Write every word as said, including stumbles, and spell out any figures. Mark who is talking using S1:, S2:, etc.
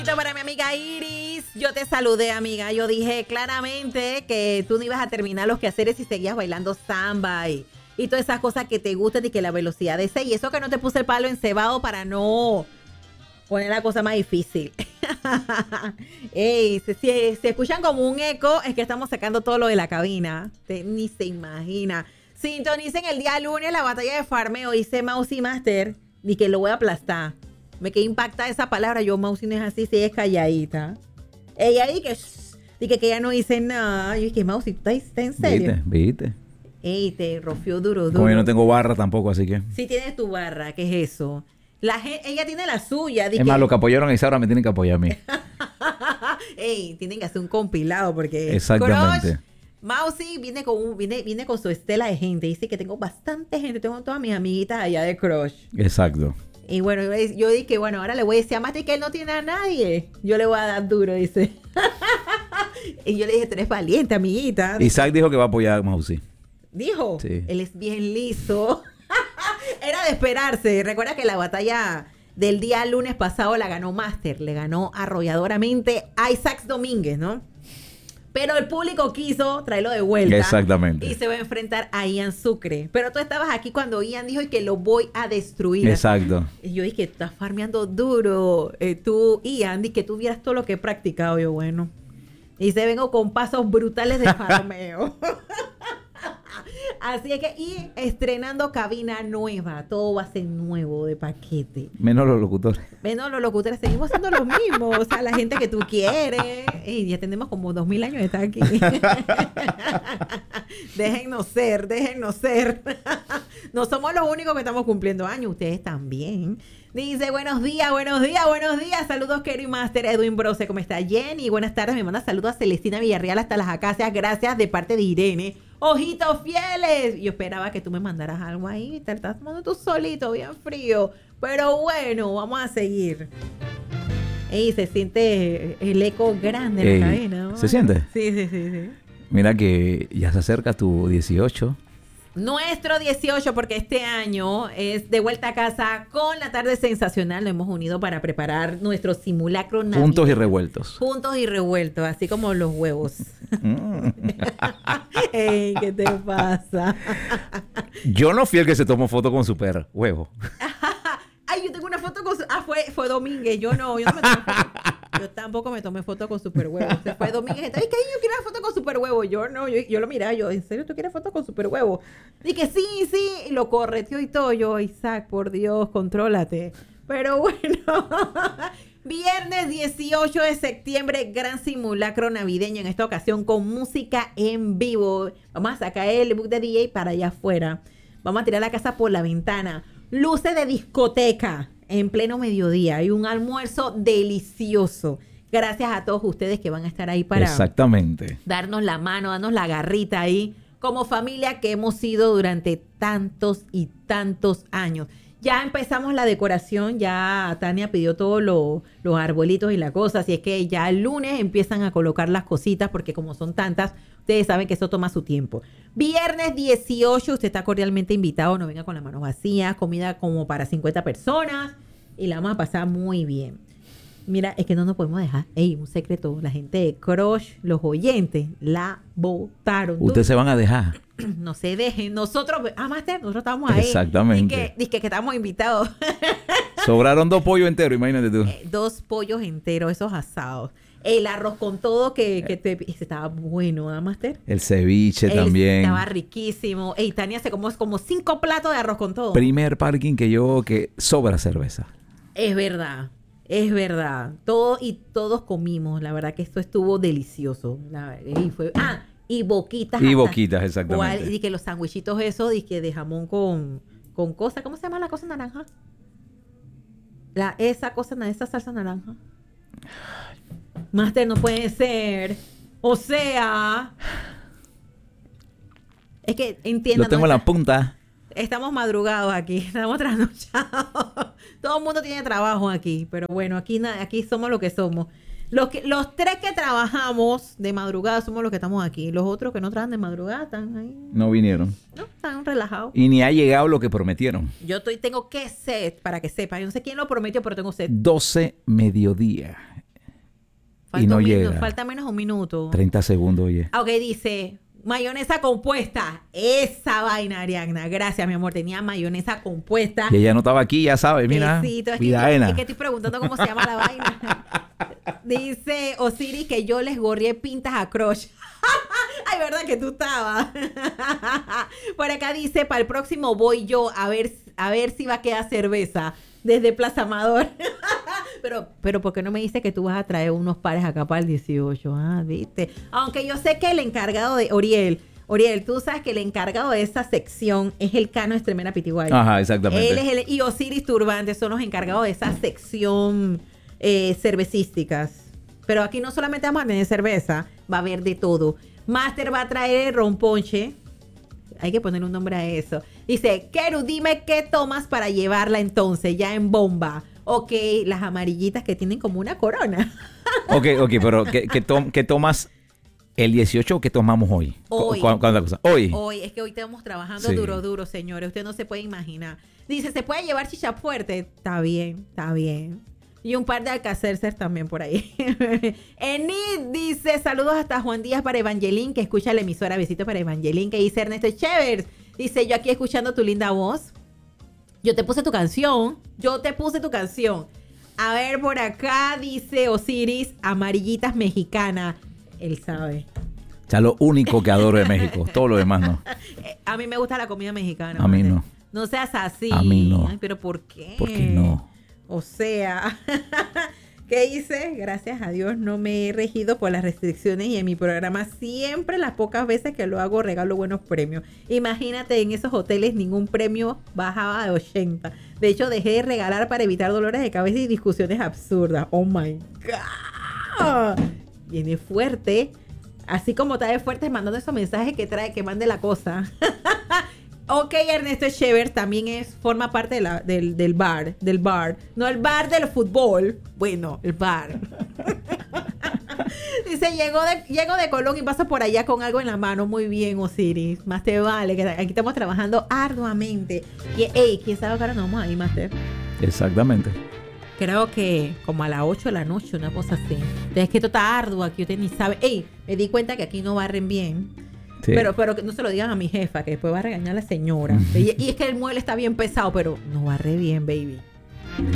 S1: Para mi amiga Iris, yo te saludé, amiga. Yo dije claramente que tú no ibas a terminar los quehaceres si seguías bailando samba y, y todas esas cosas que te gustan y que la velocidad de seis. Y eso que no te puse el palo encebado para no poner la cosa más difícil. Ey, si, si, si escuchan como un eco, es que estamos sacando todo lo de la cabina. Te, ni se imagina. Sintonicen el día lunes la batalla de farmeo. Hice Mousy Master y que lo voy a aplastar. Me quedé impactada esa palabra. Yo, Mousy no es así, si es calladita. Ella dice que, dije que ella no dice nada. Yo dije, Mousy, ¿tú estás en serio?
S2: Viste, viste.
S1: Ey, te rofió duro, duro.
S2: Como yo no tengo barra tampoco, así que...
S1: Sí tienes tu barra, ¿qué es eso? La gente, ella tiene la suya.
S2: Es que... más, los que apoyaron a Isaura me tienen que apoyar a mí.
S1: Ey, tienen que hacer un compilado porque...
S2: Exactamente.
S1: Crush, Mousy viene con, un, viene, viene con su estela de gente. Dice que tengo bastante gente. Tengo todas mis amiguitas allá de Crush.
S2: Exacto.
S1: Y bueno, yo dije, bueno, ahora le voy a decir a Mati que él no tiene a nadie. Yo le voy a dar duro, dice. Y yo le dije, tú eres valiente, amiguita.
S2: Isaac dijo que va a apoyar a Mousy.
S1: ¿Dijo?
S2: Sí.
S1: Él es bien liso. Era de esperarse. Recuerda que la batalla del día lunes pasado la ganó Master. Le ganó arrolladoramente a Isaac Domínguez, ¿no? Pero el público quiso traerlo de vuelta.
S2: Exactamente.
S1: Y se va a enfrentar a Ian Sucre. Pero tú estabas aquí cuando Ian dijo que lo voy a destruir.
S2: Exacto.
S1: Y yo dije, estás farmeando duro. Eh, tú, Ian, di que tú vieras todo lo que he practicado. Yo, bueno. Y se vengo con pasos brutales de farmeo. Así es que, y estrenando cabina nueva. Todo va a ser nuevo de paquete.
S2: Menos los locutores.
S1: Menos los locutores. Seguimos siendo los mismos. O sea, la gente que tú quieres. Y ya tenemos como dos mil años de estar aquí. Déjennos ser, déjennos ser. No somos los únicos que estamos cumpliendo años. Ustedes también. Dice, buenos días, buenos días, buenos días. Saludos, Kerry Master, Edwin Brose. ¿Cómo está Jenny? Buenas tardes. Me manda saludos a Celestina Villarreal hasta las Acacias. Gracias de parte de Irene. Ojitos fieles. Yo esperaba que tú me mandaras algo ahí. Te estás tomando tú solito, bien frío. Pero bueno, vamos a seguir. Ey, se siente el eco grande en la cadena, ¿no?
S2: ¿Se siente?
S1: Sí, sí, sí, sí.
S2: Mira que ya se acerca tu dieciocho.
S1: Nuestro dieciocho, porque este año es de vuelta a casa con la tarde sensacional. Nos hemos unido para preparar nuestro simulacro navideño.
S2: Juntos y revueltos.
S1: Juntos y revueltos, así como los huevos. Ey, ¿qué te pasa?
S2: Yo no fui el que se tomó foto con super huevo.
S1: Ay, yo tengo una foto con... Su... Ah, fue, fue Domínguez. Yo no, yo no me tomé foto. Yo tampoco me tomé foto con Super Huevo. Se fue Domínguez. Ay, que yo quiero una foto con Super Huevo. Yo no, yo, yo lo miraba. Yo, ¿en serio tú quieres foto con Super Huevo? Dije, sí, sí. Y lo correteó y todo. Yo, Isaac, por Dios, contrólate. Pero bueno. Viernes dieciocho de septiembre, gran simulacro navideño. En esta ocasión con música en vivo. Vamos a sacar el book de D J para allá afuera. Vamos a tirar la casa por la ventana. Luces de discoteca en pleno mediodía. Hay un almuerzo delicioso. Gracias a todos ustedes que van a estar ahí para
S2: Exactamente.
S1: darnos la mano, darnos la garrita ahí. Como familia que hemos sido durante tantos y tantos años. Ya empezamos la decoración. Ya Tania pidió todos lo, los arbolitos y la cosa. Así es que ya el lunes empiezan a colocar las cositas porque como son tantas, ustedes saben que eso toma su tiempo. Viernes dieciocho, usted está cordialmente invitado. No venga con las manos vacías. Comida como para cincuenta personas. Y la vamos a pasar muy bien. Mira, es que no nos podemos dejar. Ey, un secreto. La gente de Crush, los oyentes, la votaron.
S2: Ustedes se van a dejar.
S1: No se dejen. Nosotros, ah, Master, nosotros estamos ahí.
S2: Exactamente.
S1: Dice que, dice que estamos invitados.
S2: Sobraron dos pollos enteros, imagínate tú.
S1: Eh, dos pollos enteros, esos asados. El arroz con todo que, que te, ese estaba bueno, ¿ah, Master?
S2: El ceviche
S1: El,
S2: también.
S1: Estaba riquísimo. Ey, Tania hace como, como cinco platos de arroz con todo.
S2: Primer parking que yo que sobra cerveza.
S1: Es verdad, es verdad. Todo y todos comimos. La verdad que esto estuvo delicioso. La, y fue, ah, y boquitas.
S2: Y
S1: hasta,
S2: boquitas, exactamente.
S1: Cual, y que los sandwichitos esos, y que de jamón con, con cosa. ¿Cómo se llama la cosa naranja? La, esa cosa, esa salsa naranja. Master, no puede ser. O sea, es que entiendo.
S2: Lo tengo en la punta.
S1: Estamos madrugados aquí, estamos trasnochados. Todo el mundo tiene trabajo aquí, pero bueno, aquí, aquí somos lo que somos. Los, que, los tres que trabajamos de madrugada somos los que estamos aquí. Los otros que no trabajan de madrugada están ahí.
S2: No vinieron.
S1: No, están relajados.
S2: Y ni ha llegado lo que prometieron.
S1: Yo estoy, tengo que set, para que sepa. Yo no sé quién lo prometió, pero tengo set.
S2: doce mediodía.
S1: Falta
S2: y no
S1: un minuto,
S2: llega.
S1: falta menos de un minuto.
S2: treinta segundos, oye.
S1: Ok, dice, mayonesa compuesta. Esa vaina, Ariadna. Gracias, mi amor. Tenía mayonesa compuesta.
S2: Y ella no estaba aquí, ya sabes, mira.
S1: Besito. Es que,
S2: Vidaena.
S1: es que estoy preguntando cómo se llama la vaina. Dice Osiris que yo les gorrié pintas a Crush. Ay, verdad que tú estabas. Por acá dice, para el próximo voy yo a ver, a ver si va a quedar cerveza desde Plaza Amador. pero, pero ¿por qué no me dice que tú vas a traer unos pares acá para el dieciocho? Ah, viste. Aunque yo sé que el encargado de Oriel, Oriel, tú sabes que el encargado de esa sección es el Cano Estremera Pitiguay.
S2: Ajá, exactamente.
S1: Él es el, y Osiris Turbante son los encargados de esa sección eh, cervecísticas. Pero aquí no solamente vamos a tener cerveza, va a haber de todo. Master va a traer romponche. Hay que poner un nombre a eso. Dice, Keru, dime qué tomas para llevarla entonces, ya en bomba. Ok, las amarillitas que tienen como una corona.
S2: Ok, ok, pero ¿qué, qué, tom- qué tomas el dieciocho o qué tomamos hoy?
S1: Hoy.
S2: ¿Cu- cu- ¿Cuándo la cosa? Hoy.
S1: Hoy, es que hoy estamos trabajando
S2: Sí.
S1: duro, duro, señores. Usted no se puede imaginar. Dice, ¿se puede llevar chicha fuerte? Está bien, está bien. Y un par de alcacercer también por ahí. Enid dice, saludos hasta Juan Díaz para Evangelín, que escucha la emisora. Besito para Evangelín, que dice Ernesto Chevers. Dice, yo aquí escuchando tu linda voz. Yo te puse tu canción. Yo te puse tu canción. A ver, por acá dice Osiris, amarillitas mexicana. Él sabe.
S2: O sea, lo único que adoro de México. Todo lo demás no.
S1: Eh, A mí me gusta la comida mexicana.
S2: A mí
S1: Master.
S2: no.
S1: No seas así.
S2: A mí no.
S1: Ay, pero ¿por qué?
S2: ¿Por qué no?
S1: O sea, ¿qué hice? Gracias a Dios no me he regido por las restricciones y en mi programa siempre las pocas veces que lo hago regalo buenos premios. Imagínate, en esos hoteles ningún premio bajaba de ochenta. De hecho, dejé de regalar para evitar dolores de cabeza y discusiones absurdas. Oh my God. Viene fuerte. Así como está de fuerte mandando esos mensajes que trae, que mande la cosa. Ok, Ernesto Echever también es, forma parte de la, del, del bar, del bar. No el bar del fútbol. Bueno, el bar. Dice, llegó de, llego de Colón y paso por allá con algo en la mano. Muy bien, Osiris. Más te vale, que aquí estamos trabajando arduamente. Y, hey, ¿quién sabe qué hora nos vamos ahí, Master?
S2: Exactamente.
S1: Creo que como a las ocho de la noche, una cosa así. Entonces, es que esto está arduo aquí, usted ni sabe. Ey, me di cuenta que aquí no barren bien.
S2: Sí.
S1: Pero, pero que no se lo digan a mi jefa, que después va a regañar a la señora. Y, y es que el mueble está bien pesado, pero no barre bien, baby.